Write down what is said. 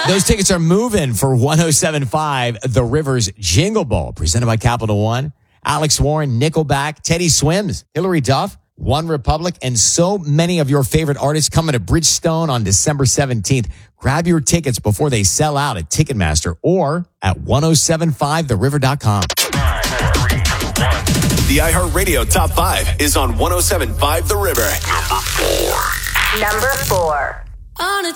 Those tickets are moving for 107.5 The River's Jingle Ball, presented by Capital One. Alex Warren, Nickelback, Teddy Swims, Hillary Duff, One Republic, and so many of your favorite artists coming to Bridgestone on December 17th. Grab your tickets before they sell out at Ticketmaster or at 1075theriver.com. The iHeartRadio Top 5 is on 107.5 The River. Number 4. On a